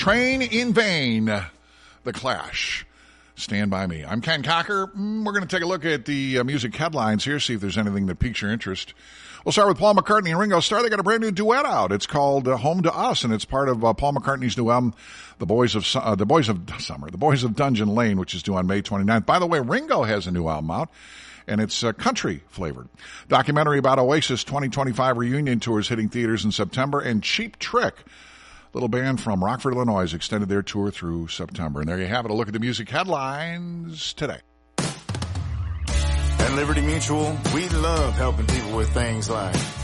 Train in Vain, The Clash. Stand By Me. I'm Ken Cocker. We're going to take a look at the music headlines here, see if there's anything that piques your interest. We'll start with Paul McCartney and Ringo Starr. They got a brand new duet out. It's called Home to Us, and it's part of Paul McCartney's new album, The Boys of Dungeon Lane, which is due on May 29th. By the way, Ringo has a new album out, and it's country flavored. Documentary about Oasis 2025 reunion tours hitting theaters in September, and Cheap Trick, little band from Rockford, Illinois, extended their tour through September. And there you have it, a look at the music headlines today. At Liberty Mutual, we love helping people with things like